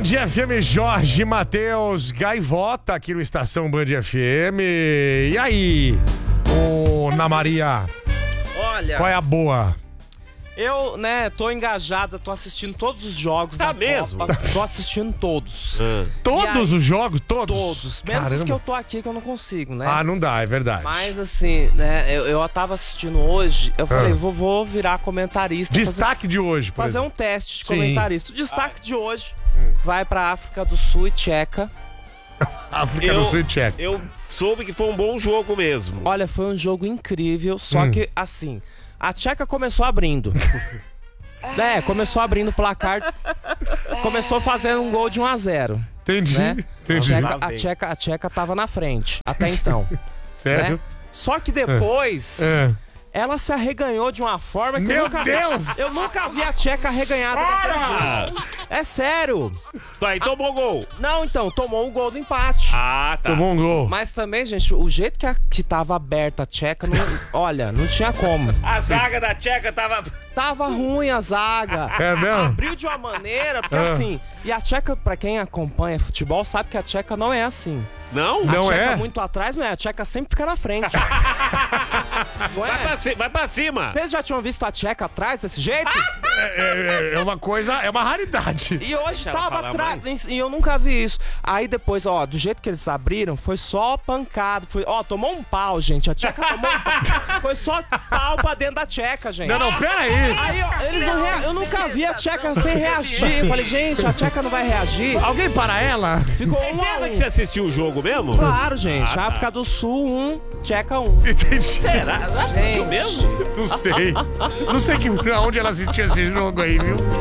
Band FM, Jorge Matheus, Gaivota aqui no Estação Band FM. E aí, ô Ana Maria? Olha, Qual é a boa? eu, tô engajada, tô assistindo todos os jogos da mesmo? Copa. Tô assistindo todos. Todos aí, os jogos? Todos? Todos. Menos os Caramba. que eu tô aqui que eu não consigo, né? Ah, não dá, é verdade. Mas assim, eu tava assistindo hoje, eu falei, vou virar comentarista. Destaque de hoje, por fazer exemplo. um teste de Sim. comentarista. O destaque de hoje vai pra África do Sul e Tcheca. África do Sul e Tcheca. Eu soube que foi um bom jogo mesmo. Olha, foi um jogo incrível, só que assim, a Tcheca começou abrindo. Começou abrindo o placar. Começou fazendo um gol de 1-0. Entendi, Né? entendi. A Tcheca tava na frente, até então. Sério? Né? Só que depois ela se arreganhou de uma forma que Meu Deus! eu nunca vi a Tcheca arreganhada daquele jeito. É sério. Aí tomou gol. Não, então, tomou um gol do empate. Ah, tá. Tomou um gol. Mas também, gente, o jeito que tava aberta a Tcheca, olha, não tinha como. A zaga da Tcheca tava... Tava ruim a zaga. É mesmo? Abriu de uma maneira, porque assim... E a Tcheca, pra quem acompanha futebol, sabe que a Tcheca não é assim. Não? Não a Tcheca é? muito atrás, não é. A Tcheca sempre fica na frente. Não é? Vai pra cima. Vocês já tinham visto a Tcheca atrás desse jeito? É uma coisa, é uma raridade. E hoje Ela tava fala atrás, e eu nunca vi isso. Aí depois, do jeito que eles abriram, foi só pancada. Tomou um pau, gente. A Tcheca tomou um pau. Foi só pau pra dentro da Tcheca, gente. Não, pera aí. Aí, eu nunca vi a Tcheca sem reagir. Eu falei, gente, a Tcheca não vai reagir. Alguém para ela? Ficou 1-1. Certeza que você assistiu o jogo mesmo? Claro, gente. tá. África do Sul 1, Tcheca 1. Entendi. Será? Assistiu Gente. mesmo? Não sei. Não sei onde ela assistiu esse jogo aí, viu?